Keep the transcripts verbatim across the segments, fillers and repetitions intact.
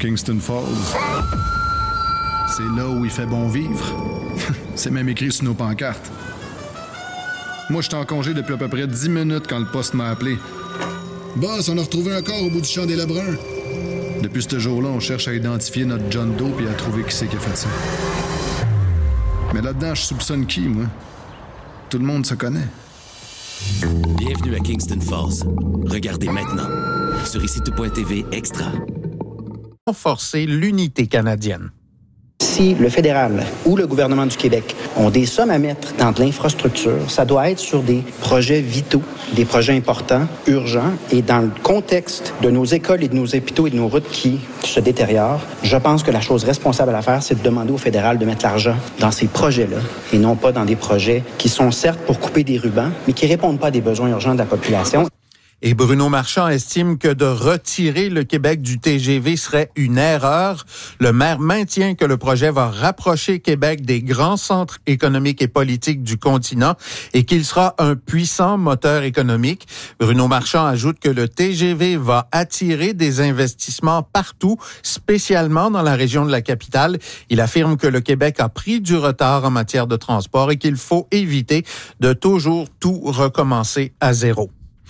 Kingston Falls. C'est là où il fait bon vivre. C'est même écrit sur nos pancartes. Moi, j'étais en congé depuis à peu près dix minutes quand le poste m'a appelé. Boss, on a retrouvé un corps au bout du champ des Lebrun. Depuis ce jour-là, on cherche à identifier notre John Doe et à trouver qui c'est qui a fait ça. Mais là-dedans, je soupçonne qui, moi? Tout le monde se connaît. Bienvenue à Kingston Falls. Regardez maintenant sur ici tout point t v Extra. Renforcer l'unité canadienne. Si le fédéral ou le gouvernement du Québec ont des sommes à mettre dans de l'infrastructure, ça doit être sur des projets vitaux, des projets importants, urgents, et dans le contexte de nos écoles et de nos hôpitaux et de nos routes qui se détériorent, je pense que la chose responsable à faire, c'est de demander au fédéral de mettre l'argent dans ces projets-là et non pas dans des projets qui sont certes pour couper des rubans, mais qui répondent pas à des besoins urgents de la population. Et Bruno Marchand estime que de retirer le Québec du T G V serait une erreur. Le maire maintient que le projet va rapprocher Québec des grands centres économiques et politiques du continent et qu'il sera un puissant moteur économique. Bruno Marchand ajoute que le T G V va attirer des investissements partout, spécialement dans la région de la capitale. Il affirme que le Québec a pris du retard en matière de transport et qu'il faut éviter de toujours tout recommencer à zéro.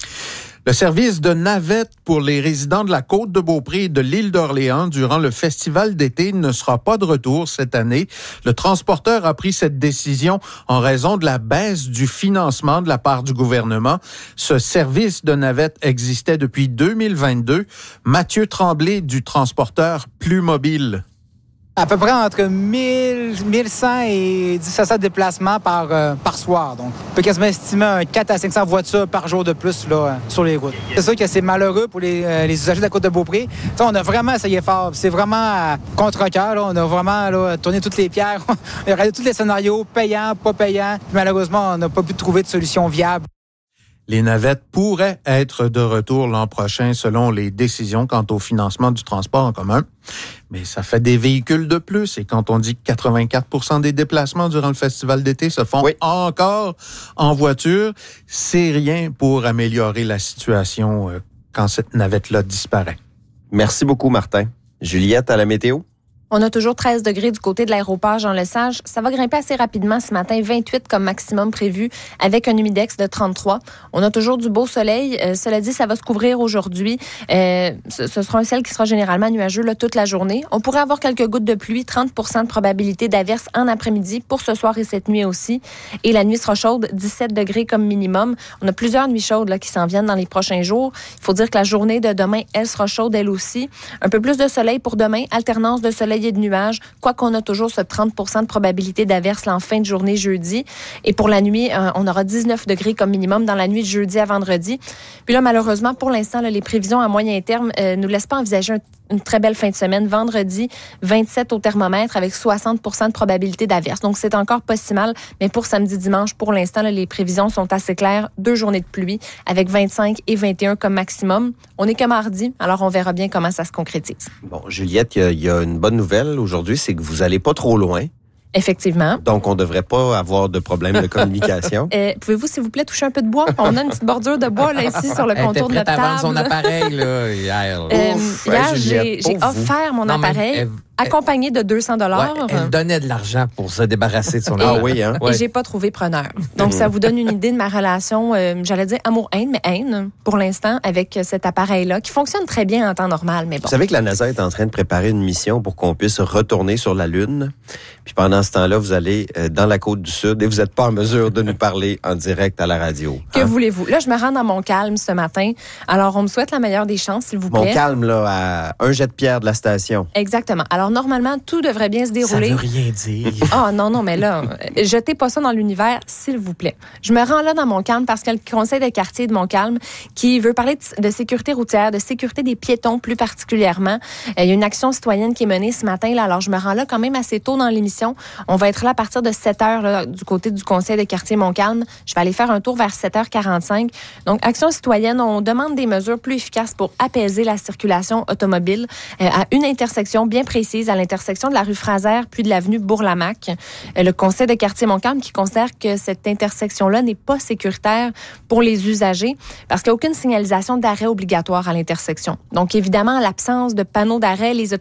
Le service de navette pour les résidents de la Côte-de-Beaupré et de l'île d'Orléans durant le festival d'été ne sera pas de retour cette année. Le transporteur a pris cette décision en raison de la baisse du financement de la part du gouvernement. Ce service de navette existait depuis deux mille vingt-deux. Mathieu Tremblay du transporteur Plus Mobile. À peu près entre mille, mille cent et mille sept cents déplacements par, euh, par soir. Donc, on peut quasiment estimer un quatre à cinq cents voitures par jour de plus là, euh, sur les routes. C'est sûr que c'est malheureux pour les, euh, les usagers de la Côte-de-Beaupré. T'sais, on a vraiment essayé fort. C'est vraiment à contre-cœur. Là. On a vraiment là, tourné toutes les pierres. On a regardé tous les scénarios, payants, pas payants. Puis, malheureusement, on n'a pas pu trouver de solution viable. Les navettes pourraient être de retour l'an prochain selon les décisions quant au financement du transport en commun. Mais ça fait des véhicules de plus. Et quand on dit que quatre-vingt-quatre pour cent des déplacements durant le festival d'été se font oui. encore en voiture, c'est rien pour améliorer la situation quand cette navette-là disparaît. Merci beaucoup, Martin. Juliette, à la météo? On a toujours treize degrés du côté de l'aéroport Jean-Lesage. Ça va grimper assez rapidement ce matin, vingt-huit comme maximum prévu, avec un humidex de trente-trois. On a toujours du beau soleil. Euh, cela dit, ça va se couvrir aujourd'hui. Euh, ce, ce sera un ciel qui sera généralement nuageux là, toute la journée. On pourrait avoir quelques gouttes de pluie, trente pour cent de probabilité d'averse en après-midi pour ce soir et cette nuit aussi. Et la nuit sera chaude, dix-sept degrés comme minimum. On a plusieurs nuits chaudes là, qui s'en viennent dans les prochains jours. Il faut dire que la journée de demain, elle sera chaude elle aussi. Un peu plus de soleil pour demain, alternance de soleil et de nuages, quoi qu'on a toujours ce trente pour cent de probabilité d'averse en fin de journée jeudi. Et pour la nuit, euh, on aura dix-neuf degrés comme minimum dans la nuit de jeudi à vendredi. Puis là, malheureusement, pour l'instant, là, les prévisions à moyen terme ne euh, nous laissent pas envisager un une très belle fin de semaine. Vendredi, vingt-sept au thermomètre avec soixante pour cent de probabilité d'averse. Donc, c'est encore pas si mal. Mais pour samedi, dimanche, pour l'instant, là, les prévisions sont assez claires. Deux journées de pluie avec vingt-cinq et vingt et un comme maximum. On n'est que mardi, alors on verra bien comment ça se concrétise. Bon, Juliette, il y, y a une bonne nouvelle aujourd'hui, c'est que vous n'allez pas trop loin. Effectivement. Donc, on ne devrait pas avoir de problème de communication. euh, pouvez-vous, s'il vous plaît, toucher un peu de bois? On a une petite bordure de bois là ici sur le contour de notre table. Elle était prête à vendre son appareil là, hier. Euh, Ouf, hier, ouais, j'ai, j'ai offert mon non, appareil. Elle, accompagné de deux cents dollars. Ouais, elle donnait de l'argent pour se débarrasser de son appareil. Ah oui, hein? Et ouais. j'ai pas trouvé preneur. Donc, ça vous donne une idée de ma relation, euh, j'allais dire amour-haine, mais haine, pour l'instant, avec cet appareil-là, qui fonctionne très bien en temps normal, mais bon. Vous savez que la NASA est en train de préparer une mission pour qu'on puisse retourner sur la Lune. Puis pendant ce temps-là, vous allez euh, dans la Côte-du-Sud et vous n'êtes pas en mesure de nous parler en direct à la radio. Que hein? voulez-vous? Là, je me rends dans Montcalm ce matin. Alors, on me souhaite la meilleure des chances, s'il vous plaît. Montcalm, là, à un jet de pierre de la station. Exactement. Alors, normalement, tout devrait bien se dérouler. Ça veut rien dire. Ah, oh, non, non, mais là, jetez pas ça dans l'univers, s'il vous plaît. Je me rends là dans Montcalm parce qu'il y a le conseil de quartier de Montcalm qui veut parler de, de sécurité routière, de sécurité des piétons plus particulièrement. Il y a une action citoyenne qui est menée ce matin, là. Alors, je me rends là quand même assez tôt dans l'émission. On va être là à partir de sept heures là, du côté du conseil de quartier Montcalm. Je vais aller faire un tour vers sept heures quarante-cinq. Donc, action citoyenne, on demande des mesures plus efficaces pour apaiser la circulation automobile euh, à une intersection bien précise, à l'intersection de la rue Fraser puis de l'avenue Bourlamaque. Euh, le conseil de quartier Montcalm qui considère que cette intersection-là n'est pas sécuritaire pour les usagers parce qu'il n'y a aucune signalisation d'arrêt obligatoire à l'intersection. Donc, évidemment, l'absence de panneaux d'arrêt, les